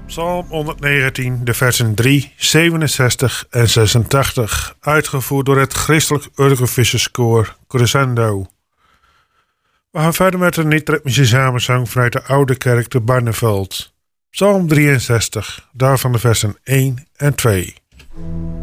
Psalm 119, de versen 3, 67 en 86, uitgevoerd door het Christelijk Urgevisserskoor Crescendo. We gaan verder met een niet-ritmische samenzang vanuit de Oude Kerk te Barneveld. Psalm 63, daarvan de versen 1 en 2.